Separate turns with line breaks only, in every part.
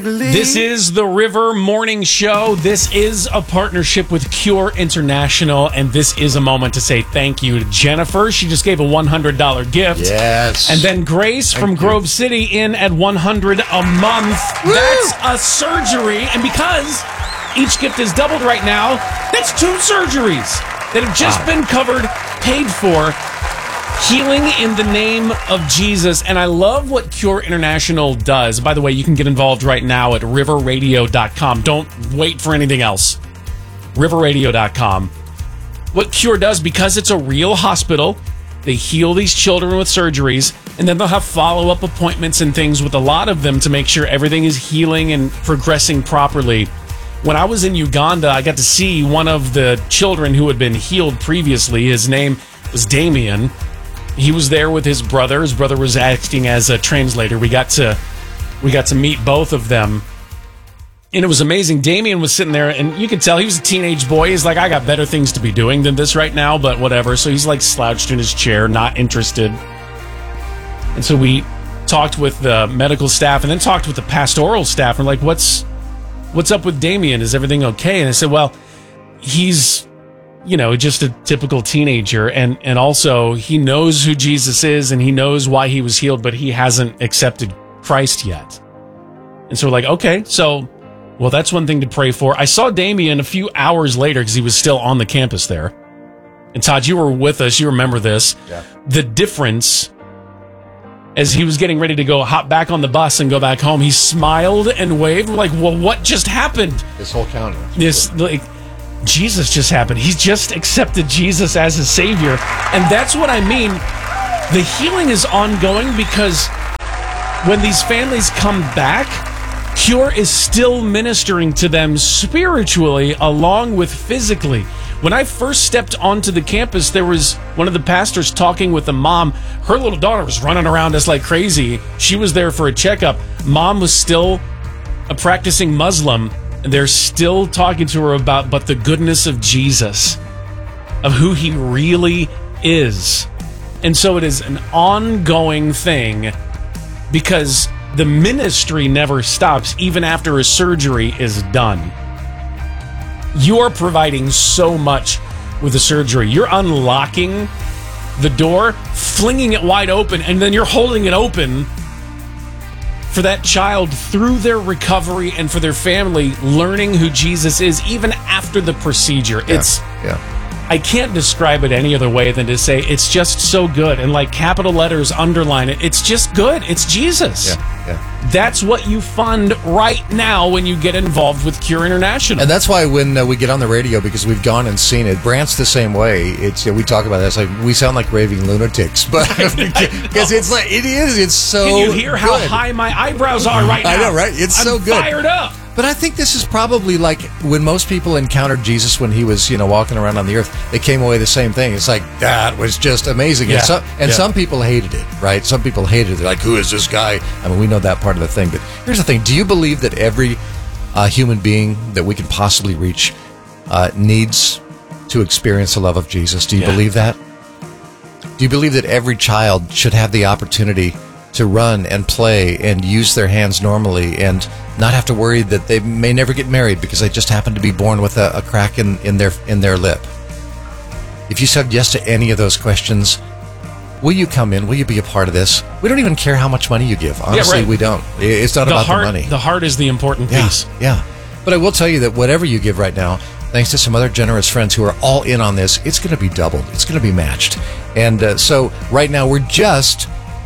This is the River Morning Show. This is a partnership with Cure International, and this is a moment to say thank you to Jennifer. She just gave a $100 gift.
Yes.
And then Grace from Grove City in at $100 a month.
Woo!
That's a surgery, and because each gift is doubled right now, that's 2 surgeries that have just been covered, paid for. Healing in the name of Jesus. And I love what Cure International does. By the way, you can get involved right now at riverradio.com. Don't wait for anything else. Riverradio.com. What Cure does, because it's a real hospital, they heal these children with surgeries, and then they'll have follow-up appointments and things with a lot of them to make sure everything is healing and progressing properly. When I was in Uganda, I got to see one of the children who had been healed previously. His name was Damien. He was there with his brother. His brother was acting as a translator. We got to meet both of them. And it was amazing. Damien was sitting there, and you could tell he was a teenage boy. He's like, I got better things to be doing than this right now, but whatever. So he's like slouched in his chair, not interested. And so we talked with the medical staff and then talked with the pastoral staff. And like, what's up with Damien? Is everything okay? And I said, well, he's, just a typical teenager. And also he knows who Jesus is and he knows why he was healed, but he hasn't accepted Christ yet. And so we're like, okay, so, well, that's one thing to pray for. I saw Damien a few hours later because he was still on the campus there. And Todd, you were with us. You remember this. Yeah. The difference as he was getting ready to go hop back on the bus and go back home, he smiled and waved. We're like, well, what just happened?
This whole county.
Jesus just happened. He's just accepted Jesus as his Savior. And that's what I mean. The healing is ongoing because when these families come back, Cure is still ministering to them spiritually along with physically. When I first stepped onto the campus, there was one of the pastors talking with the mom. Her little daughter was running around us like crazy. She was there for a checkup. Mom was still a practicing Muslim. They're still talking to her about the goodness of Jesus, of who he really is. And so it is an ongoing thing because the ministry never stops even after a surgery is done. You are providing so much with the surgery. You're unlocking the door, flinging it wide open, and then you're holding it open for that child through their recovery and for their family learning who Jesus is even after the procedure. I can't describe it any other way than to say it's just so good. And like capital letters underline it. It's just good. It's Jesus. That's what you fund right now when you get involved with Cure International.
And that's why when we get on the radio, because we've gone and seen it, Brant's the same way. It's we talk about that. It's like we sound like raving lunatics, but because it's like it is. It's so.
Can you hear how
good.
high my eyebrows are right now?
I know, right? It's so good.
Fired up.
But I think this is probably like when most people encountered Jesus when he was, walking around on the earth, they came away the same thing. It's like, that was just amazing.
Yeah.
And some people hated it, right? Some people hated it. They're like, who is this guy? I mean, we know that part of the thing. But here's the thing. Do you believe that every human being that we can possibly reach needs to experience the love of Jesus? Do you believe that? Do you believe that every child should have the opportunity to run and play and use their hands normally and not have to worry that they may never get married because they just happen to be born with a crack in their lip? If you said yes to any of those questions, will you come in? Will you be a part of this? We don't even care how much money you give. Honestly, we don't. It's not about the money.
The heart is the important piece.
Yeah. But I will tell you that whatever you give right now, thanks to some other generous friends who are all in on this, it's going to be doubled. It's going to be matched. And so right now we're just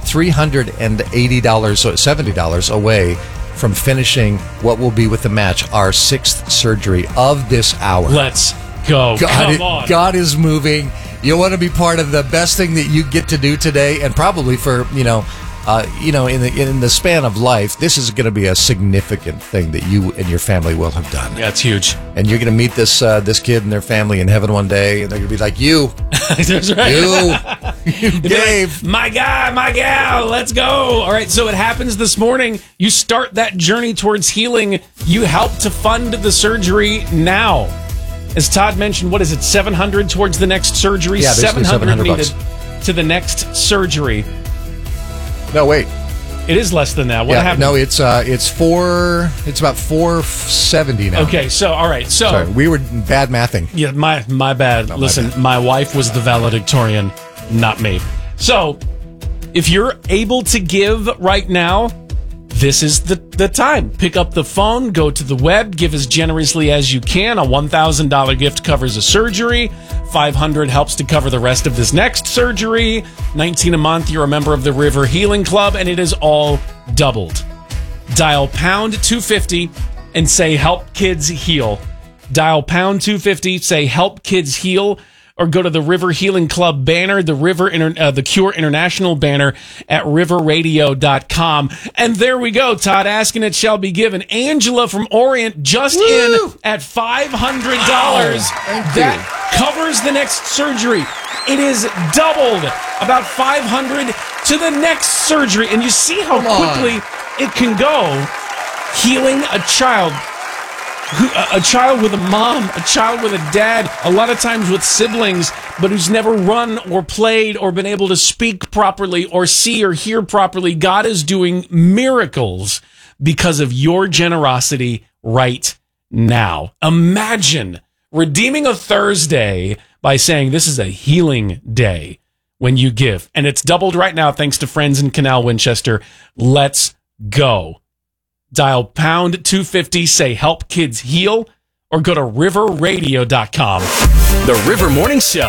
$380 or $70 away from finishing what will be with the match, our 6th surgery of this hour.
Let's go. Come on.
God is moving. You want to be part of the best thing that you get to do today, and probably for, in the span of life, this is going to be a significant thing that you and your family will have done.
Yeah, it's huge.
And you're going to meet this kid and their family in heaven one day, and they're going to be like, you.
That's right.
You, Dave.
Like, my guy, my gal, let's go. All right, so it happens this morning. You start that journey towards healing. You help to fund the surgery now. As Todd mentioned, what is it, $700 towards the next surgery?
Yeah, basically $700
needed to the next surgery.
No, wait.
It is less than that. What happened?
No, it's about 470 now.
Okay, so all right, so
sorry, we were bad mathing.
Yeah, my bad. Listen, my wife was the valedictorian, not me. So, if you're able to give right now, this is the time. Pick up the phone, go to the web, give as generously as you can. A $1,000 gift covers a surgery. $500 helps to cover the rest of this next surgery. $19 a month, you're a member of the River Healing Club, and it is all doubled. Dial pound 250 and say help kids heal. Dial pound 250, say help kids heal, or go to the River Healing Club banner, the Cure International banner at riverradio.com. And there we go, Todd. Asking it shall be given. Angela from Orient just in at $500. That covers the next surgery. It is doubled, about $500 to the next surgery. And you see how quickly it can go. Healing a child with a mom, a child with a dad, a lot of times with siblings, but who's never run or played or been able to speak properly or see or hear properly. God is doing miracles because of your generosity right now. Imagine redeeming a Thursday by saying this is a healing day when you give. And it's doubled right now thanks to friends in Canal Winchester. Let's go. Dial pound 250, say help kids heal, or go to riverradio.com.
The River Morning Show.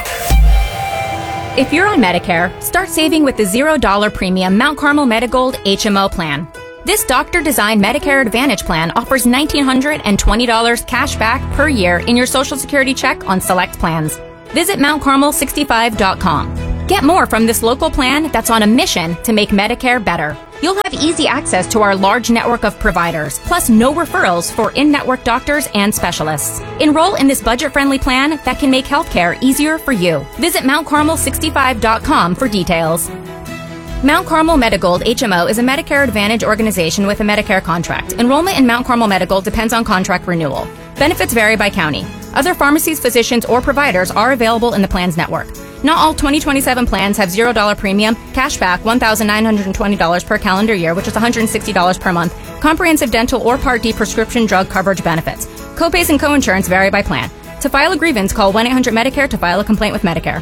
If you're on Medicare, start saving with the $0 premium Mount Carmel Medigold HMO plan. This doctor-designed Medicare Advantage plan offers $1,920 cash back per year in your Social Security check on select plans. Visit MountCarmel65.com. Get more from this local plan that's on a mission to make Medicare better. You'll have easy access to our large network of providers, plus no referrals for in-network doctors and specialists. Enroll in this budget-friendly plan that can make healthcare easier for you. Visit MountCarmel65.com for details. Mount Carmel Medigold HMO is a Medicare Advantage organization with a Medicare contract. Enrollment in Mount Carmel Medigold depends on contract renewal. Benefits vary by county. Other pharmacies, physicians, or providers are available in the plan's network. Not all 2027 plans have $0 premium, cashback $1,920 per calendar year, which is $160 per month, comprehensive dental or Part D prescription drug coverage benefits. Copays and coinsurance vary by plan. To file a grievance, call 1-800-MEDICARE to file a complaint with Medicare.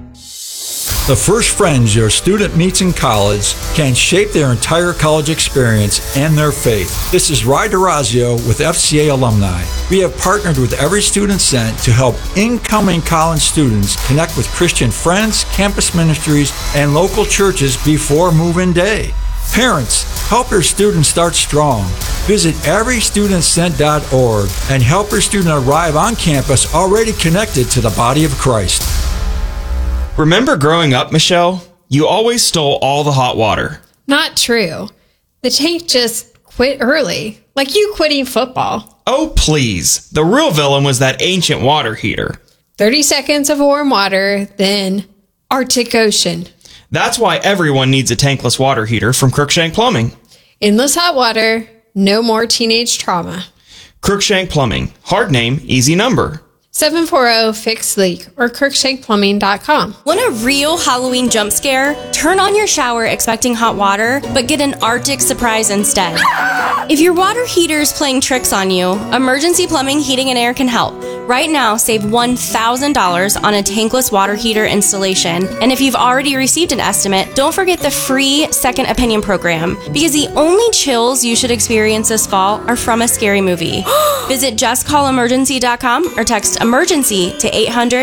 The first friends your student meets in college can shape their entire college experience and their faith. This is Ry DeRazio with FCA Alumni. We have partnered with Every Student Sent to help incoming college students connect with Christian friends, campus ministries, and local churches before move-in day. Parents, help your students start strong. Visit everystudentsent.org and help your student arrive on campus already connected to the body of Christ.
Remember growing up, Michelle? You always stole all the hot water.
Not true. The tank just quit early, like you quitting football.
Oh, please. The real villain was that ancient water heater.
30 seconds of warm water, then Arctic Ocean.
That's why everyone needs a tankless water heater from Crookshank Plumbing.
Endless hot water, no more teenage trauma.
Crookshank Plumbing. Hard name, easy number.
740-FIX-LEAK or crookshankplumbing.com.
Want a real Halloween jump scare? Turn on your shower expecting hot water, but get an Arctic surprise instead. If your water heater is playing tricks on you, Emergency Plumbing, Heating, and Air can help. Right now, save $1,000 on a tankless water heater installation. And if you've already received an estimate, don't forget the free Second Opinion program, because the only chills you should experience this fall are from a scary movie. Visit justcallemergency.com or text emergency to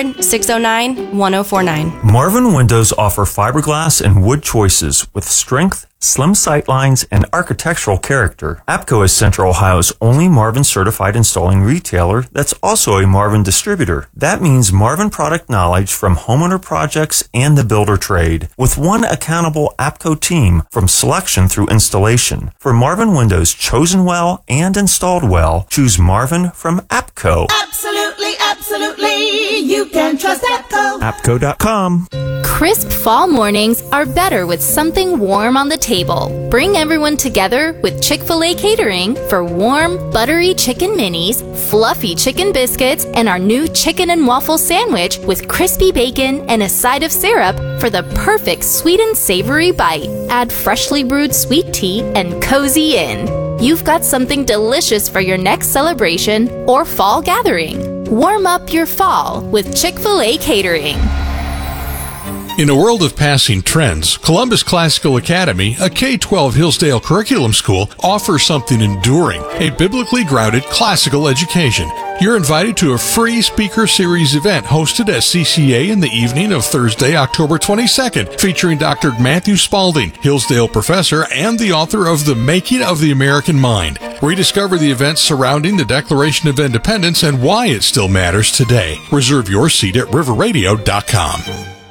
800-609-1049.
Marvin Windows offer fiberglass and wood choices with strength, slim sight lines, and architectural character. APCO is Central Ohio's only Marvin certified installing retailer that's also a Marvin distributor. That means Marvin product knowledge from homeowner projects and the builder trade, with one accountable APCO team from selection through installation. For Marvin Windows chosen well and installed well, choose Marvin from APCO.
Absolutely, absolutely. You can trust APCO.
APCO.com.
Crisp fall mornings are better with something warm on the table. Bring everyone together with Chick-fil-A catering for warm, buttery chicken minis, fluffy chicken biscuits, and our new chicken and waffle sandwich with crispy bacon and a side of syrup for the perfect sweet and savory bite. Add freshly brewed sweet tea and cozy in. You've got something delicious for your next celebration or fall gathering. Warm up your fall with Chick-fil-A catering.
In a world of passing trends, Columbus Classical Academy, a K-12 Hillsdale curriculum school, offers something enduring, a biblically grounded classical education. You're invited to a free speaker series event hosted at CCA in the evening of Thursday, October 22nd, featuring Dr. Matthew Spalding, Hillsdale professor and the author of The Making of the American Mind. Rediscover the events surrounding the Declaration of Independence and why it still matters today. Reserve your seat at riverradio.com.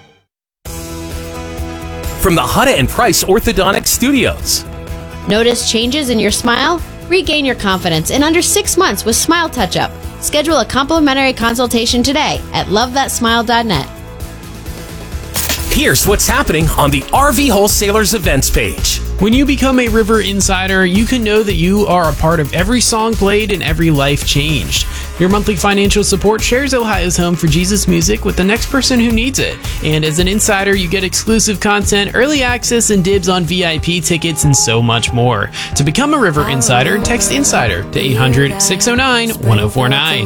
From the Huda and Price Orthodontic Studios.
Notice changes in your smile? Regain your confidence in under 6 months with Smile Touch-Up. Schedule a complimentary consultation today at lovethatsmile.net.
Here's what's happening on the RV Wholesalers events page.
When you become a River Insider, you can know that you are a part of every song played and every life changed. Your monthly financial support shares Ohio's home for Jesus music with the next person who needs it. And as an insider, you get exclusive content, early access, and dibs on VIP tickets, and so much more. To become a River Insider, text INSIDER to 800-609-1049.